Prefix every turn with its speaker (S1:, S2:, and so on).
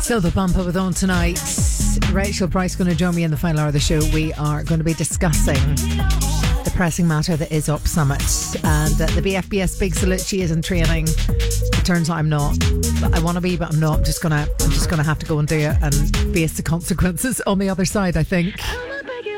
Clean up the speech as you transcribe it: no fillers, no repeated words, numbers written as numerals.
S1: Silver Bumper with On tonight. Rachel Price going to join me in the final hour of the show. We are going to be discussing the pressing matter that is Up Summit and the BFBS Big Salute. She is in training. It turns out I'm not. But I want to be, but I'm not. I'm just gonna have to go and do it and face the consequences on the other side, I think.